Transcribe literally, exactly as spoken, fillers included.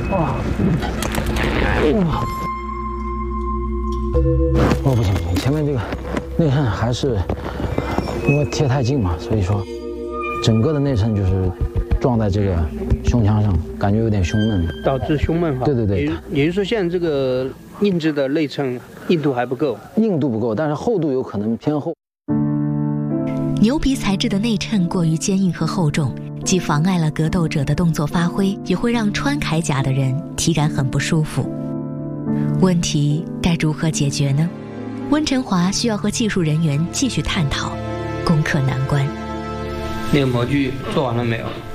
哇，哇，哦不行不行，前面这个内衬还是因为贴太近嘛，所以说整个的内衬就是撞在这个胸腔上，感觉有点胸闷， 导致胸闷哈。 对对对， 也也就是说现在这个硬质的内衬硬度还不够， 硬度不够，但是厚度有可能偏厚。 牛皮材质的内衬过于坚硬和厚重，既妨碍了格斗者的动作发挥，也会让穿铠甲的人体感很不舒服。问题该如何解决呢？温晨华需要和技术人员继续探讨，攻克难关。 那个模具做完了没有？